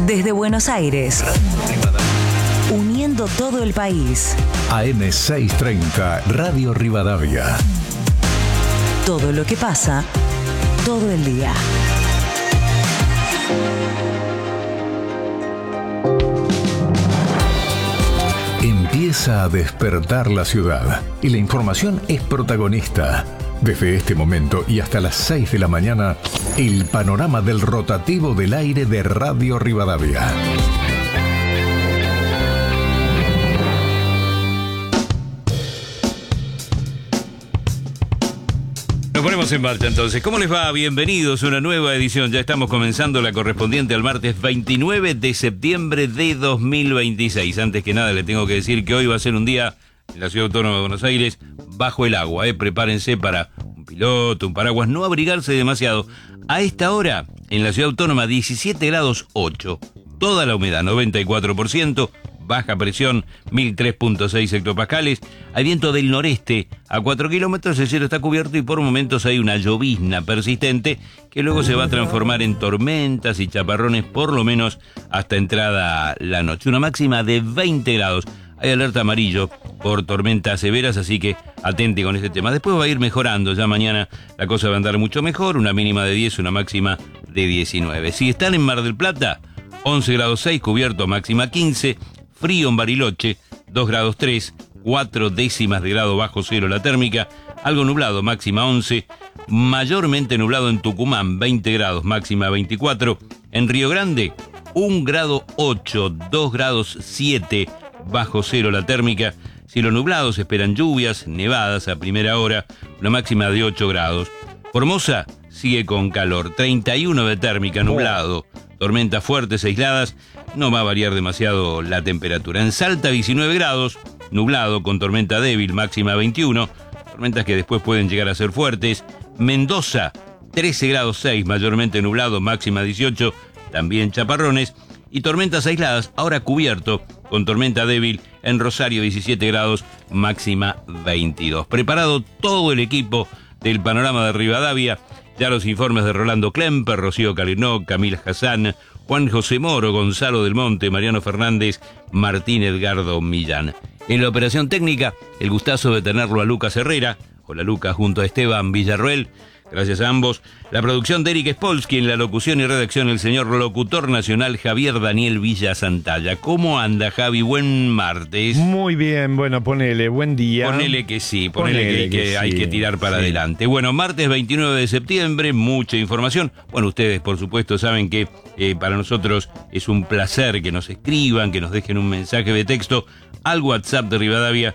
Desde Buenos Aires, uniendo todo el país. AM 630, Radio Rivadavia. Todo lo que pasa, todo el día. Empieza a despertar la ciudad y la información es protagonista. Desde este momento y hasta las 6 de la mañana, el panorama del rotativo del aire de Radio Rivadavia. Nos ponemos en marcha entonces. ¿Cómo les va? Bienvenidos a una nueva edición. Ya estamos comenzando la correspondiente al martes 29 de septiembre de 2026. Antes que nada les tengo que decir que hoy va a ser un día en la Ciudad Autónoma de Buenos Aires bajo el agua. Prepárense para un piloto, un paraguas, no abrigarse demasiado. A esta hora, en la Ciudad Autónoma, 17 grados 8. Toda la humedad, 94%. Baja presión, 1003.6 hectopascales. Hay viento del noreste a 4 kilómetros, el cielo está cubierto y por momentos hay una llovizna persistente que luego se va a transformar en tormentas y chaparrones por lo menos hasta entrada la noche. Una máxima de 20 grados. Hay alerta amarillo por tormentas severas, así que atente con este tema. Después va a ir mejorando, ya mañana la cosa va a andar mucho mejor, una mínima de 10, una máxima de 19. Si están en Mar del Plata, 11 grados 6, cubierto, máxima 15. Frío en Bariloche, 2 grados 3, 4 décimas de grado bajo cero la térmica, algo nublado, máxima 11, mayormente nublado en Tucumán, 20 grados, máxima 24, en Río Grande, 1 grado 8, 2 grados 7, bajo cero la térmica, cielo nublado, se esperan lluvias, nevadas a primera hora, una máxima de 8 grados. Formosa sigue con calor, 31 de térmica, nublado, tormentas fuertes aisladas, no va a variar demasiado la temperatura. En Salta, 19 grados, nublado con tormenta débil, máxima 21, tormentas que después pueden llegar a ser fuertes. Mendoza, 13 grados 6, mayormente nublado, máxima 18, también chaparrones. Y tormentas aisladas, ahora cubierto, con tormenta débil en Rosario, 17 grados, máxima 22. Preparado todo el equipo del panorama de Rivadavia. Ya los informes de Rolando Klemper, Rocío Calinó, Camila Hassan, Juan José Moro, Gonzalo del Monte, Mariano Fernández, Martín Edgardo Millán. En la operación técnica, el gustazo de tenerlo a Lucas Herrera. Hola Lucas, junto a Esteban Villarroel. Gracias a ambos. La producción de Eric Spolsky, en la locución y redacción el señor locutor nacional Javier Daniel Villa Santalla. ¿Cómo anda, Javi? Buen martes. Muy bien, bueno, ponele, buen día. Ponele que sí, ponele que hay que tirar para adelante. Bueno, martes 29 de septiembre, mucha información. Bueno, ustedes por supuesto saben que para nosotros es un placer que nos escriban, que nos dejen un mensaje de texto al WhatsApp de Rivadavia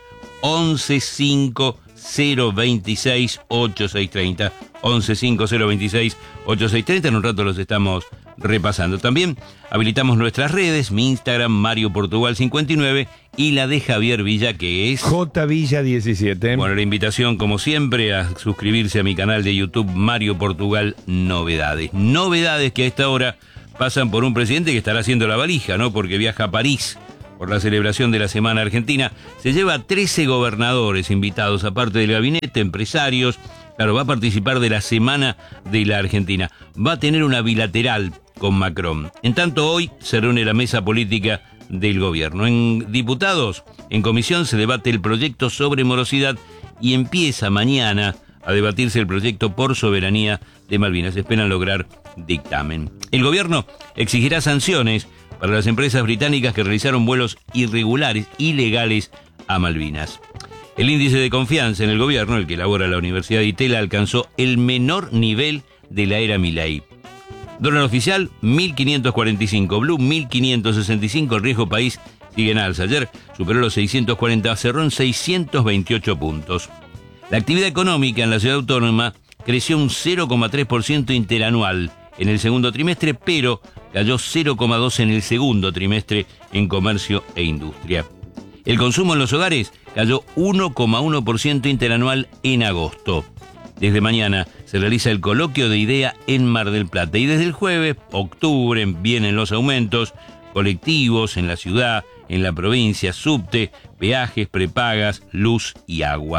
1150268630. 1150268630. En un rato los estamos repasando. También habilitamos nuestras redes, mi Instagram, Mario Portugal 59, y la de Javier Villa, que es J Villa 17. Bueno, la invitación, como siempre, a suscribirse a mi canal de YouTube, Mario Portugal Novedades. Novedades que a esta hora pasan por un presidente que estará haciendo la valija, ¿no? Porque viaja a París por la celebración de la Semana Argentina. Se lleva 13 gobernadores invitados, aparte del gabinete, empresarios. Claro, va a participar de la Semana de la Argentina. Va a tener una bilateral con Macron. En tanto, hoy se reúne la mesa política del gobierno. En diputados, en comisión se debate el proyecto sobre morosidad y empieza mañana a debatirse el proyecto por soberanía de Malvinas. Esperan lograr dictamen. El gobierno exigirá sanciones para las empresas británicas que realizaron vuelos irregulares, ilegales a Malvinas. El índice de confianza en el gobierno, el que elabora la Universidad de Itela, alcanzó el menor nivel de la era Milei. Dólar oficial, 1.545, Blue 1.565, el riesgo país sigue en alza. Ayer superó los 640, cerró en 628 puntos. La actividad económica en la ciudad autónoma creció un 0,3% interanual en el segundo trimestre, pero cayó 0,2% en el segundo trimestre en comercio e industria. El consumo en los hogares cayó 1,1% interanual en agosto. Desde mañana se realiza el coloquio de IDEA en Mar del Plata y desde el jueves, octubre, vienen los aumentos colectivos en la ciudad, en la provincia, subte, peajes, prepagas, luz y agua.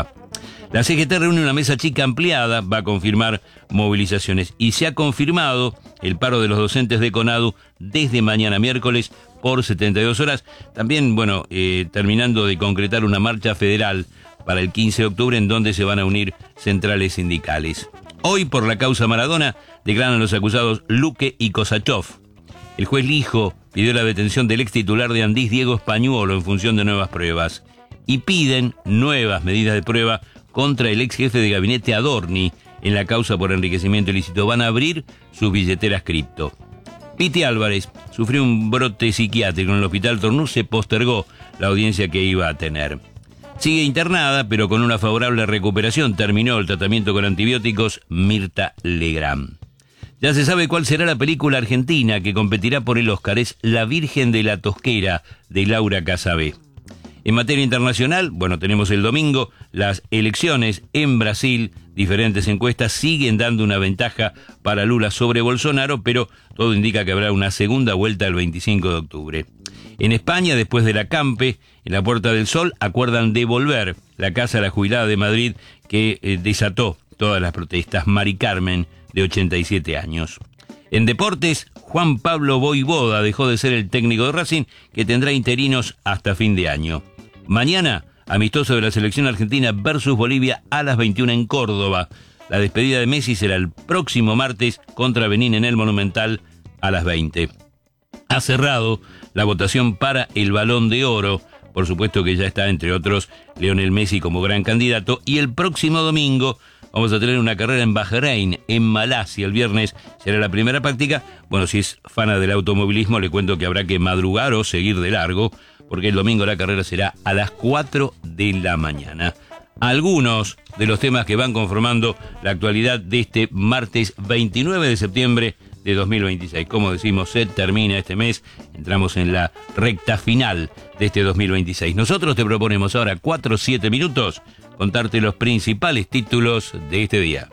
La CGT reúne una mesa chica ampliada, va a confirmar movilizaciones. Y se ha confirmado el paro de los docentes de CONADU desde mañana miércoles por 72 horas. También, terminando de concretar una marcha federal para el 15 de octubre en donde se van a unir centrales sindicales. Hoy, por la causa Maradona, declaran los acusados Luque y Kosachov. El juez Lijo pidió la detención del ex titular de Andís, Diego Españuolo, en función de nuevas pruebas. Y piden nuevas medidas de prueba contra el ex jefe de gabinete Adorni en la causa por enriquecimiento ilícito. Van a abrir sus billeteras cripto. Piti Álvarez sufrió un brote psiquiátrico en el hospital Tornú, se postergó la audiencia que iba a tener. Sigue internada, pero con una favorable recuperación. Terminó el tratamiento con antibióticos Mirta Legrand. Ya se sabe cuál será la película argentina que competirá por el Oscar. Es La Virgen de la Tosquera, de Laura Casabé. En materia internacional, tenemos el domingo las elecciones en Brasil. Diferentes encuestas siguen dando una ventaja para Lula sobre Bolsonaro, pero todo indica que habrá una segunda vuelta el 25 de octubre. En España, después de la Campe, en la Puerta del Sol, acuerdan devolver la casa a la jubilada de Madrid que desató todas las protestas. Mari Carmen, de 87 años. En deportes, Juan Pablo Voivoda dejó de ser el técnico de Racing, que tendrá interinos hasta fin de año. Mañana, amistoso de la selección argentina versus Bolivia a las 21 en Córdoba. La despedida de Messi será el próximo martes contra Benín en el Monumental a las 20. Ha cerrado la votación para el Balón de Oro. Por supuesto que ya está, entre otros, Lionel Messi como gran candidato. Y el próximo domingo vamos a tener una carrera en Bahrein, en Malasia. El viernes será la primera práctica. Si es fana del automovilismo, le cuento que habrá que madrugar o seguir de largo, porque el domingo la carrera será a las 4 de la mañana. Algunos de los temas que van conformando la actualidad de este martes 29 de septiembre de 2026. Como decimos, se termina este mes, entramos en la recta final de este 2026. Nosotros te proponemos ahora 4-7 minutos contarte los principales títulos de este día.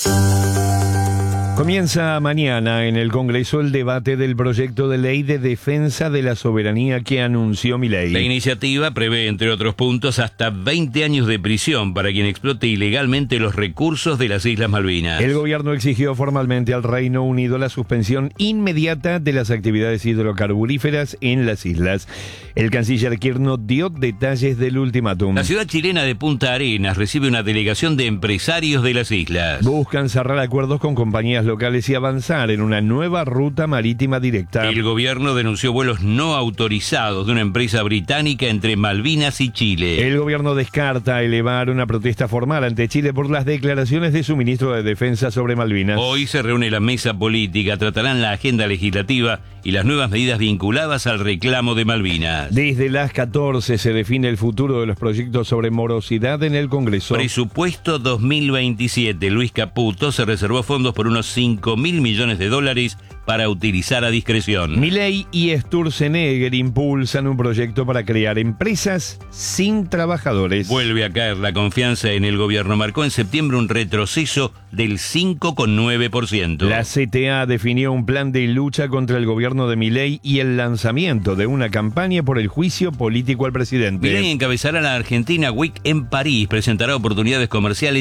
Comienza mañana en el Congreso el debate del proyecto de ley de defensa de la soberanía que anunció Milei. La iniciativa prevé, entre otros puntos, hasta 20 años de prisión para quien explote ilegalmente los recursos de las Islas Malvinas. El gobierno exigió formalmente al Reino Unido la suspensión inmediata de las actividades hidrocarburíferas en las islas. El canciller Kirchner dio detalles del ultimátum. La ciudad chilena de Punta Arenas recibe una delegación de empresarios de las islas. Buscan cerrar acuerdos con compañías locales y avanzar en una nueva ruta marítima directa. El gobierno denunció vuelos no autorizados de una empresa británica entre Malvinas y Chile. El gobierno descarta elevar una protesta formal ante Chile por las declaraciones de su ministro de Defensa sobre Malvinas. Hoy se reúne la mesa política, tratarán la agenda legislativa y las nuevas medidas vinculadas al reclamo de Malvinas. Desde las 14 se define el futuro de los proyectos sobre morosidad en el Congreso. Presupuesto 2027. Luis Caputo se reservó fondos por unos 5.000 millones de dólares para utilizar a discreción. Milei y Sturzenegger impulsan un proyecto para crear empresas sin trabajadores. Vuelve a caer la confianza en el gobierno. Marcó en septiembre un retroceso del 5,9%. La CTA definió un plan de lucha contra el gobierno de Milei y el lanzamiento de una campaña por el juicio político al presidente. Milei encabezará la Argentina Week en París, presentará oportunidades comerciales